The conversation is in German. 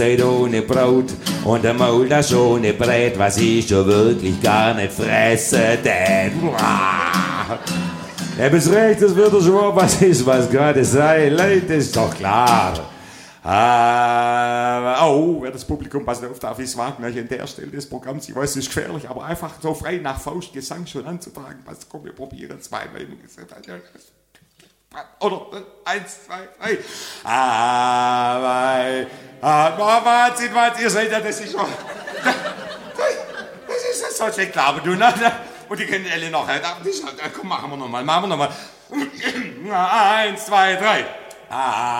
ohne Brot und der Maul das ohne Brät, was ich schon wirklich gar nicht fresse, denn bis recht, das wird schon was ist, was gerade sei, Leute, ist doch klar. Ja, das Publikum, passt auf, darf ich Wagner hier an der Stelle des Programms, ich weiß, es ist gefährlich, aber einfach so frei nach Faust Gesang schon anzutragen, was, komm, wir probieren zwei, oder 1, 2, 3. Wahnsinn, ihr seid ja, das ist schon. Das ist so schlecht, aber du, ne? Und die kennen alle noch. Komm, machen wir nochmal. 1, 2, 3.